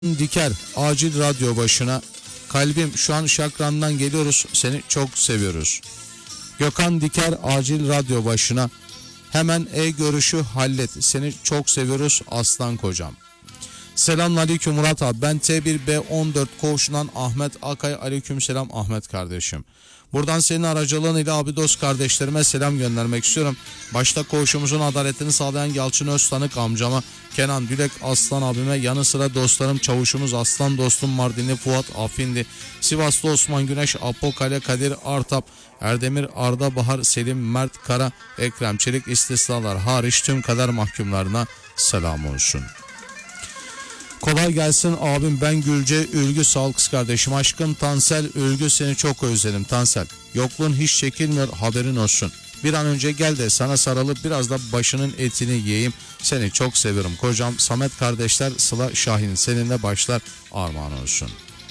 Diker acil radyo başına. Kalbim şu an şakrandan geliyoruz, seni çok seviyoruz. Gökhan Diker acil radyo başına. Hemen e-görüşü hallet, seni çok seviyoruz aslan kocam. Selamünaleyküm Murat abi, ben T1B14 koğuşundan Ahmet Akay. Aleykümselam Ahmet kardeşim. Buradan senin aracılığıyla abi dost kardeşlerime selam göndermek istiyorum. Başta koğuşumuzun adaletini sağlayan Yalçın Öztanık amcama, Kenan Dülek Aslan abime, yanı sıra dostlarım çavuşumuz Aslan dostum Mardinli Fuat Afindi, Sivaslı Osman Güneş, Apo Kale Kadir Artap, Erdemir Arda Bahar Selim Mert Kara, Ekrem Çelik istisnalar hariç tüm kader mahkumlarına selam olsun. Kolay gelsin abim, ben Gülce Ülgü, sağ kız kardeşim. Aşkım Tansel Ülgü, seni çok özledim Tansel. Yokluğun hiç çekilmiyor, haberin olsun. Bir an önce gel de sana sarılıp biraz da başının etini yiyeyim. Seni çok seviyorum kocam. Samet kardeşler Sıla Şahin, seninle başlar armağan olsun.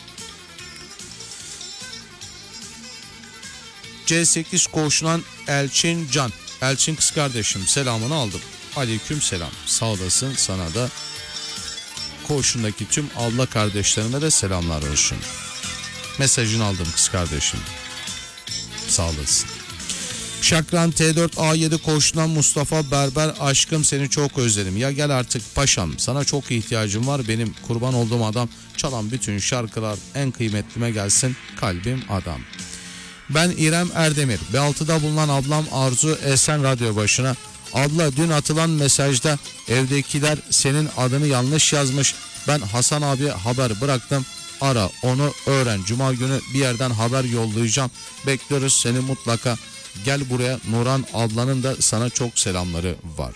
C8 koğuşundan Elçin Can. Elçin kız kardeşim, selamını aldım. Aleyküm selam. Sağ olasın, sana da koğuşundaki tüm abla kardeşlerime de selamlar olsun. Mesajını aldım kız kardeşim. Sağ olasın. Şakran T4A7 koğuşundan Mustafa Berber, aşkım seni çok özledim. Ya gel artık paşam, sana çok ihtiyacım var. Benim kurban olduğum adam, çalan bütün şarkılar en kıymetlime gelsin. Kalbim adam. Ben İrem Erdemir. B6'da bulunan ablam Arzu Esen radyo başına. Abla, dün atılan mesajda evdekiler senin adını yanlış yazmış. Ben Hasan abiye haber bıraktım. Ara onu öğren. Cuma günü bir yerden haber yollayacağım. Bekliyoruz seni mutlaka. Gel buraya. Nuran ablanın da sana çok selamları var.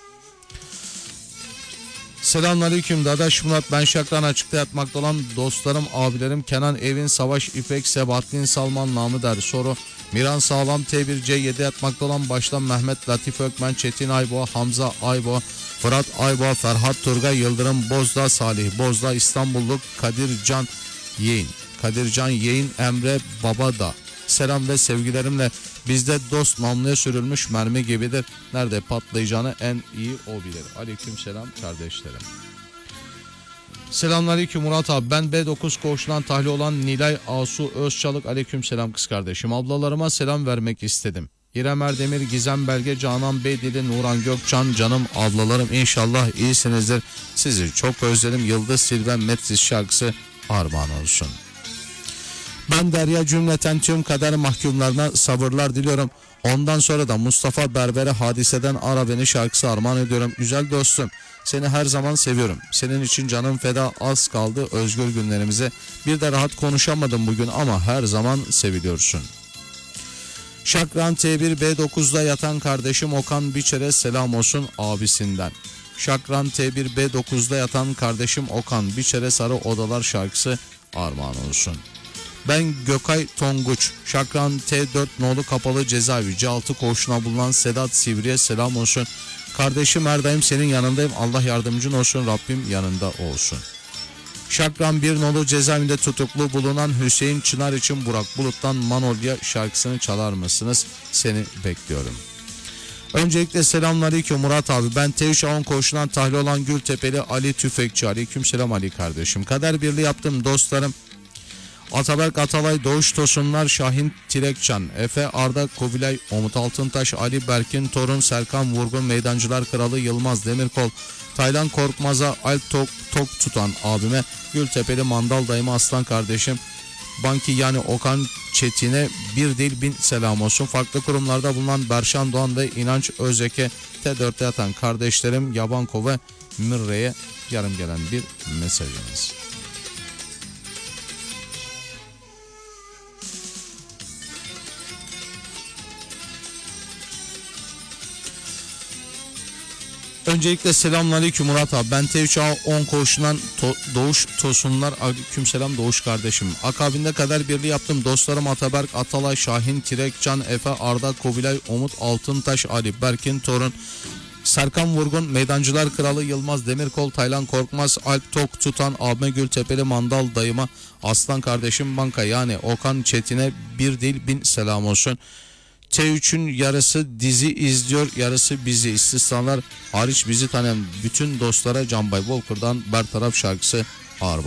Selamünaleyküm Dadaş Murat, ben Şakran açıkta yatmakta olan dostlarım abilerim Kenan Evin, Savaş İpek, Sebahattin Salman namı der Soru, Miran Sağlam, T1C7 yatmakta olan Baştan Mehmet, Latif Ökmen, Çetin Ayboğa, Hamza Ayboğa, Fırat Ayboğa, Ferhat Turgay, Yıldırım Bozdağ, Salih Bozdağ, İstanbulluk Kadircan Yeğin, Emre Babada. Selam ve sevgilerimle. Bizde dost namluya sürülmüş mermi gibidir. Nerede patlayacağını en iyi o bilir. Aleyküm selam kardeşlerim. Selamünaleyküm Murat abi, ben B9 koğuşundan tahliye olan Nilay Asu Özçalık. Aleyküm selam kız kardeşim. Ablalarıma selam vermek istedim. İrem Erdemir, Gizem Belge, Canan Beydili, Nuran Gökçan, canım ablalarım, inşallah iyisinizdir. Sizi çok özledim. Yıldız Silven Metsiz şarkısı armağan olsun. Ben Derya, cümleten tüm kader mahkumlarına sabırlar diliyorum. Ondan sonra da Mustafa Berber'e Hadise'den Ara Beni şarkısı armağan ediyorum. Güzel dostum, seni her zaman seviyorum. Senin için canım feda, az kaldı özgür günlerimize. Bir de rahat konuşamadım bugün ama her zaman seviliyorsun. Şakran T1B9'da yatan kardeşim Okan Biçer'e selam olsun abisinden. Şakran T1B9'da yatan kardeşim Okan Biçer'e Sarı Odalar şarkısı armağan olsun. Ben Gökay Tonguç, Şakran T4 nolu kapalı cezaevi C6 koğuşuna bulunan Sedat Sivri'ye selam olsun. Kardeşim her daim senin yanındayım. Allah yardımcın olsun, Rabbim yanında olsun. Şakran 1 nolu cezaevinde tutuklu bulunan Hüseyin Çınar için Burak Bulut'tan Manolya şarkısını çalar mısınız? Seni bekliyorum. Öncelikle selamünaleyküm Murat abi, ben T3A10 koğuşundan tahliye olan Gültepeli Ali Tüfekçi. Aleykümselam Ali kardeşim. Kader birliği yaptım dostlarım. Ataberk Atalay, Doğuş Tosunlar, Şahin Tirekcan, Efe Arda Kubilay, Umut Altıntaş, Ali Berkin Torun, Serkan Vurgun, Meydancılar Kralı Yılmaz Demirkol, Taylan Korkmaz'a, Alp Tok tutan abime, Gültepeli Mandal dayıma, aslan kardeşim Banki yani Okan Çetin'e bir dil bin selam olsun. Farklı kurumlarda bulunan Berşan Doğan ve İnanç Özeke, T4'te yatan kardeşlerim Yabanko ve Mirre'ye yarım gelen bir mesajımız. Öncelikle selamünaleyküm Murat abi, ben T3A10 koğuşundan Doğuş Tosunlar. Aleykümselam Doğuş kardeşim. Akabinde kader birliği yaptım dostlarım Ataberk Atalay, Şahin Tirekcan, Efe Arda Kubilay, Umut Altıntaş, Ali Berkin Torun, Serkan Vurgun, Meydancılar Kralı Yılmaz Demirkol, Taylan Korkmaz, Alp Tok tutan abime Gültepeli Mandal dayıma, aslan kardeşim Banka yani Okan Çetin'e bir dil bin selam olsun. T3'ün yarısı dizi izliyor, yarısı bizi. İstisnalar hariç bizi tanıyan bütün dostlara Canbay Volker'dan Bertaraf şarkısı ağır